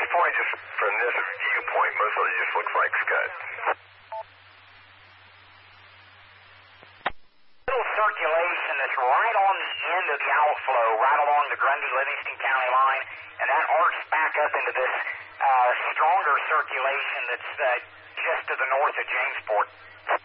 point, just from this viewpoint, most of it just looks like scud. Little circulation that's right on the end of the outflow, right along the Grundy-Livingston County line, and that arcs back up into this stronger circulation that's just to the north of Jamesport.